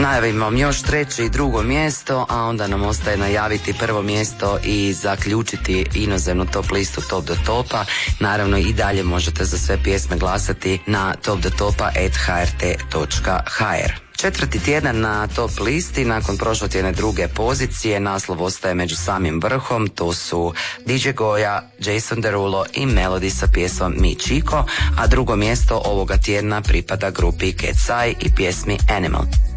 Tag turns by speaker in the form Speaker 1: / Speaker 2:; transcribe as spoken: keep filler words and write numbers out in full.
Speaker 1: Najavimo vam još treće i drugo mjesto, a onda nam ostaje najaviti prvo mjesto i zaključiti inozemnu top listu Top do Topa. Naravno i dalje možete za sve pjesme glasati na top do topa at h r t točka h r. Četvrti tjedan na top listi, nakon prošlotjedne druge pozicije, naslov ostaje među samim vrhom, to su D J Goja, Jason Derulo i Melody sa pjesmom Mi Chico, a drugo mjesto ovoga tjedna pripada grupi Cat's Eye i pjesmi Animal.